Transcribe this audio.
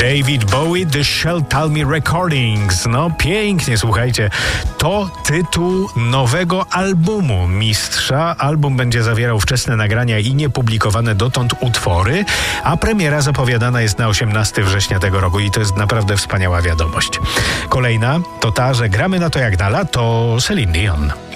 David Bowie, The Shall Tell Me Recordings. No pięknie, słuchajcie. To tytuł nowego albumu mistrza. Album będzie zawierał wczesne nagrania i niepublikowane dotąd utwory, a premiera zapowiadana jest na 18 września tego roku i to jest naprawdę wspaniała wiadomość. Kolejna to ta, że gramy na to jak na lato Celine Dion.